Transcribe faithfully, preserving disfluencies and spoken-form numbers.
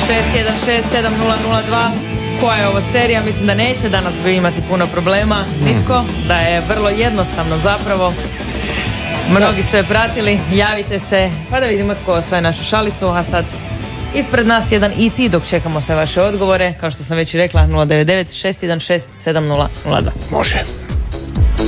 šest jedan šest sedam nula nula dva. Koja je ovo serija? Mislim da neće danas vi imati puno problema, nitko, da je vrlo jednostavno zapravo. Mnogi su je pratili, javite se, pa da vidimo tko osvaja našu šalicu, a sad ispred nas jedan i ti dok čekamo sve vaše odgovore, kao što sam već i rekla, nula devet devet šest jedan šest sedam nula nula dva. Može.